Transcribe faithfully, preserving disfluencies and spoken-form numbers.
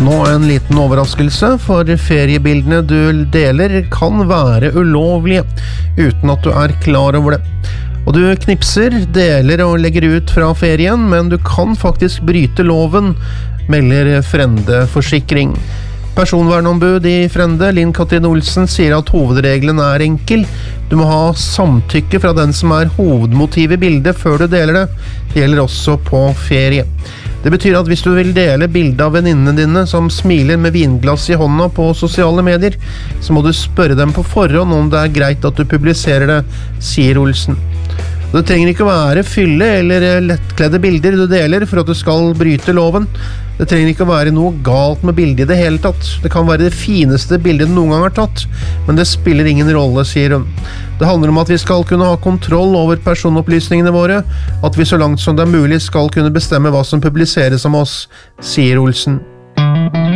Nå en liten overraskelse, for feriebildene du deler kan være ulovlige, uten at du er klar over det. Og du knipser, deler og legger ut fra ferien, men du kan faktisk bryte loven, melder Frende Forsikring. Personvernombud i Frende, Linn Katrin Olsen, sier at hovedregelen er enkel. Du må ha samtykke fra den som er hovedmotiv i bildet før du deler det. Det gjelder også på ferie. Det betyr at hvis du vil dele bilde av venninnene dine som smiler med vinglass i hånda på sosiale medier, så må du spørre dem på forhånd om det er greit at du publiserer det, sier Olsen. Det trenger ikke være fylle eller lettkledde bilder du deler for at du skal bryte loven. Det trenger ikke være noe galt med bildet i det hele tatt. Det kan være det fineste bildet du noen gang har tatt, men det spiller ingen rolle, sier hun. Det handler om at vi skal kunne ha kontroll over personopplysningene våre, at vi så langt som det er mulig skal kunne bestemme hva som publiseres om oss, sier Olsen.